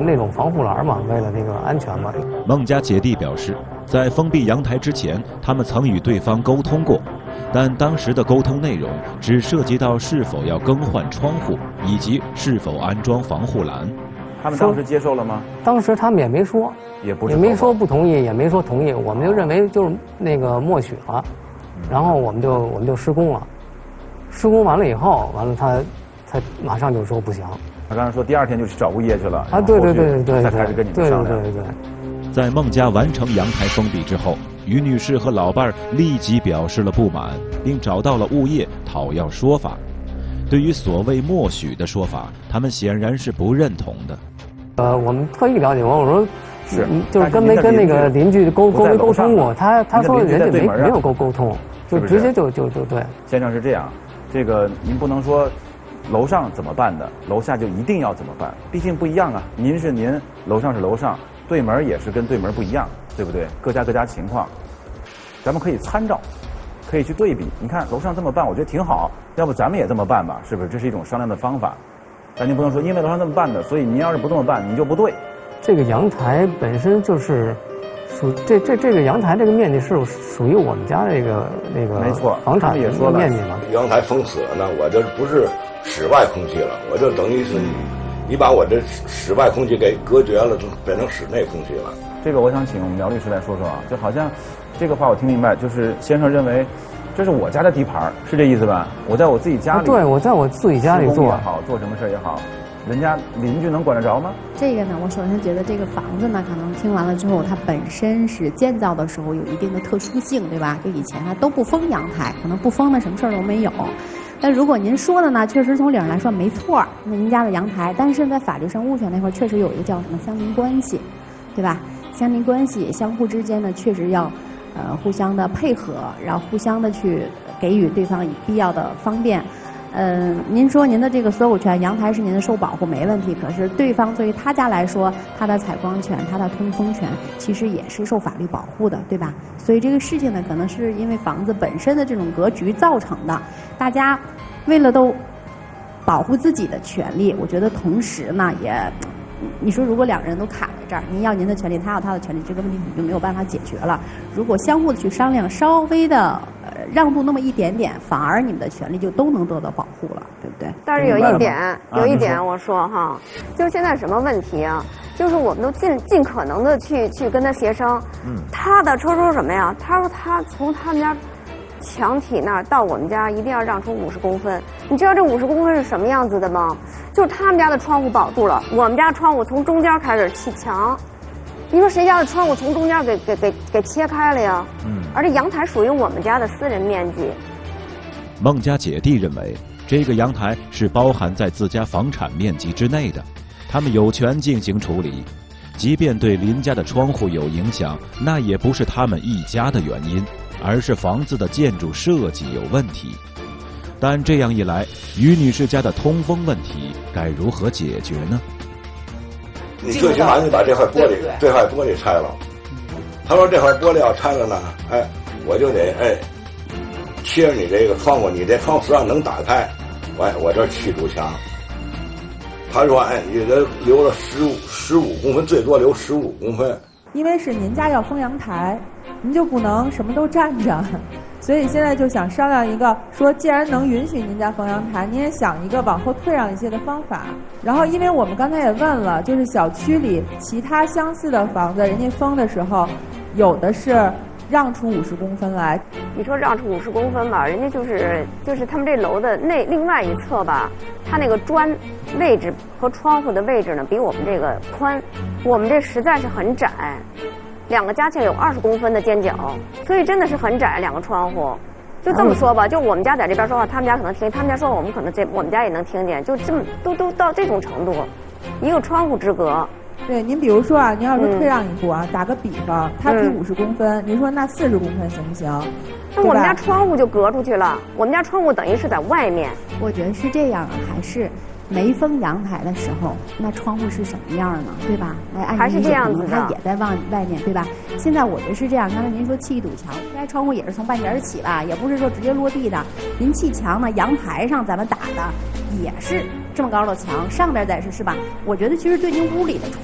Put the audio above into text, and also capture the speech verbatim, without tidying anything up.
那种防护栏嘛，为了那个安全嘛。 孟家姐弟表示，在封闭阳台之前，他们曾与对方沟通过，但当时的沟通内容只涉及到是否要更换窗户以及是否安装防护栏。 他们当时接受了吗？ 当时他们也没说， 也不是也没说不同意，也没说同意，我们就认为就是那个默许了，然后我们就我们就施工了。施工完了以后，完了他才马上就说不行。 他刚才说第二天就去找物业去了啊，对对对对对， 才开始跟你们商量。 对对对对。 在孟家完成阳台封闭之后，于女士和老伴儿立即表示了不满，并找到了物业讨要说法。对于所谓默许的说法，他们显然是不认同的。 呃，我们特意了解过，我说是， 就是跟没跟那个邻居沟沟没沟通过，他他说人家没没有沟沟通，就直接就就就对。 先生是这样，这个您不能说楼上怎么办的，楼下就一定要怎么办，毕竟不一样啊。您是您，楼上是楼上，对门也是跟对门不一样，对不对？各家各家情况，咱们可以参照，可以去对比。你看楼上这么办，我觉得挺好，要不咱们也这么办吧？是不是？这是一种商量的方法。但您不能说因为楼上这么办的，所以您要是不这么办，你就不对。 这个阳台本身就是属这这这个阳台这个面积是属于我们家这个那个没错房产的面积嘛。 阳台封死了呢，我这不是室外空气了，我就等于是你你把我这室外空气给隔绝了，就变成室内空气了。 这个我想请我们苗律师来说说啊，就好像这个话我听明白，就是先生认为这是我家的地盘，是这意思吧？我在我自己家里，啊、 对我在我自己家里做也好，做什么事也好，人家邻居能管得着吗？ 这个呢，我首先觉得这个房子呢，可能听完了之后，它本身是建造的时候有一定的特殊性，对吧？就以前它都不封阳台，可能不封的什么事儿都没有。但如果您说的呢，确实从理上来说没错，那您家的阳台，但是在法律上物权那块确实有一个叫什么相邻关系，对吧？相邻关系相互之间呢，确实要呃互相的配合，然后互相的去给予对方必要的方便。嗯、呃，您说您的这个所有权，阳台是您的受保护没问题，可是对方对于他家来说，他的采光权、他的通风权，其实也是受法律保护的，对吧？所以这个事情呢，可能是因为房子本身的这种格局造成的，大家为了都保护自己的权利，我觉得同时呢，也你说如果两个人都卡在这儿，您要您的权利，他要他的权利，这个问题就没有办法解决了。如果相互的去商量，稍微的呃让步那么一点点，反而你们的权利就都能得到保护了，对不对？ 但是有一点，有一点我说哈，就是现在什么问题啊？就是我们都尽尽可能的去去跟他协商。嗯。他的说说什么呀？他说他从他们家墙体那儿到我们家一定要让出五十公分。你知道这五十公分是什么样子的吗？就是他们家的窗户保住了，我们家窗户从中间开始砌墙。你说谁家的窗户从中间给给给给切开了呀？嗯。而且阳台属于我们家的私人面积。 孟家姐弟认为，这个阳台是包含在自家房产面积之内的，他们有权进行处理。即便对邻家的窗户有影响，那也不是他们一家的原因，而是房子的建筑设计有问题。但这样一来，于女士家的通风问题该如何解决呢？ 你最起码你把这块玻璃，这块玻璃拆了。他说这块玻璃要拆了呢，哎，我就得哎切你这个窗户，你这窗户实际上能打开，我我这砌堵墙。他说哎，你这留了十五十五公分，最多留十五公分。 因为是您家要封阳台，您就不能什么都占着，所以现在就想商量一个，说既然能允许您家封阳台，您也想一个往后退让一些的方法。然后因为我们刚才也问了，就是小区里其他相似的房子，人家封的时候，有的是让出五十公分来。 你说让出五十公分吧，人家就是就是他们这楼的那另外一侧吧，它那个砖位置和窗户的位置呢，比我们这个宽，我们这实在是很窄，两个加起来有二十公分的间角，所以真的是很窄，两个窗户。就这么说吧，就我们家在这边说话，他们家可能听，他们家说我们可能这我们家也能听见，就这么都都到这种程度，一个窗户之隔。 对，您比如说啊，您要是退让一步啊，嗯、打个比方，他提五十公分，您、嗯、说那四十公分行不行？ 那我们家窗户就隔出去了，我们家窗户等于是在外面。 我觉得是这样，还是没封阳台的时候，那窗户是什么样呢？对吧？ 还是这样子的， 它也在外外面，对吧？现在我觉得是这样，刚才您说砌一堵墙，该窗户也是从半截起吧，也不是说直接落地的。您砌墙呢，阳台上咱们打的也是这么高的墙，上边再是是吧？我觉得其实对您屋里的